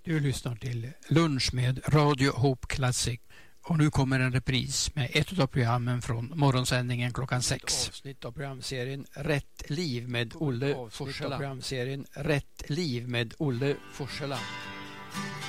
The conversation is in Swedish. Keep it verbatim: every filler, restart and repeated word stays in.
Du lyssnar till Lunch med Radio Hope Classic. Och nu kommer en repris med ett av programmen från morgonsändningen klockan sex. Avsnitt av programserien Rätt liv med Olle Forssell. Avsnitt av programserien Rätt liv med Olle Forssell.